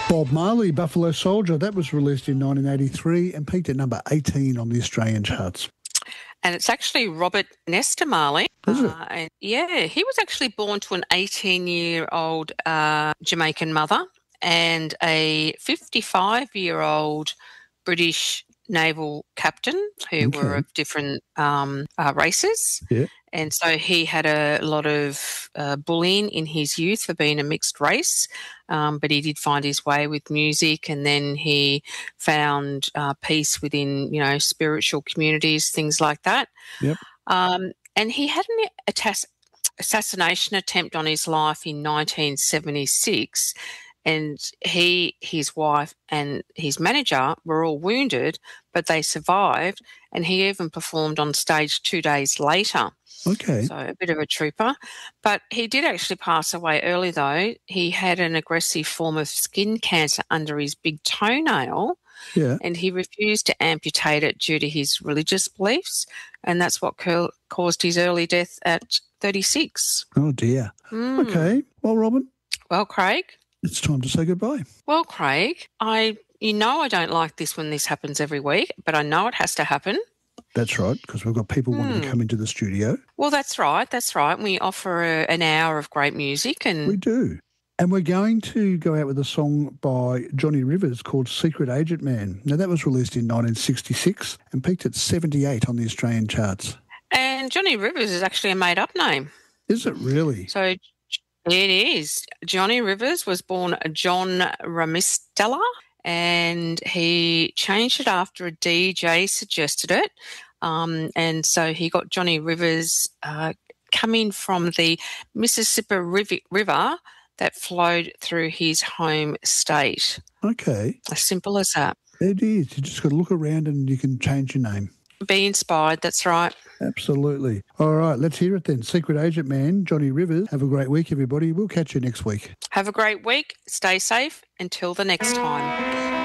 Bob Marley, Buffalo Soldier, that was released in 1983 and peaked at number 18 on the Australian charts. And it's actually Robert Nesta Marley. Is it? And yeah, he was actually born to an 18-year-old Jamaican mother and a 55-year-old British naval captain who were of different races. Yeah. And so he had a lot of bullying in his youth for being a mixed race, but he did find his way with music, and then he found peace within, spiritual communities, things like that. Yep. And he had an assassination attempt on his life in 1976, and his wife and his manager were all wounded, but they survived, and he even performed on stage 2 days later. Okay. So a bit of a trooper. But he did actually pass away early, though. He had an aggressive form of skin cancer under his big toenail, and he refused to amputate it due to his religious beliefs, and that's what caused his early death at 36. Oh, dear. Okay. Well, Robin. Well, Craig. It's time to say goodbye. Well, Craig, I don't like this when this happens every week, but I know it has to happen. That's right, because we've got people wanting to come into the studio. Well, that's right. We offer an hour of great music. And we do. And we're going to go out with a song by Johnny Rivers called Secret Agent Man. Now, that was released in 1966 and peaked at 78 on the Australian charts. And Johnny Rivers is actually a made-up name. Is it really? So it is. Johnny Rivers was born John Ramistella, and he changed it after a DJ suggested it. And so he got Johnny Rivers coming from the Mississippi River that flowed through his home state. Okay. As simple as that. It is. You just got to look around and you can change your name. Be inspired, that's right. Absolutely. All right, let's hear it then. Secret Agent Man, Johnny Rivers. Have a great week, everybody. We'll catch you next week. Have a great week. Stay safe. Until the next time.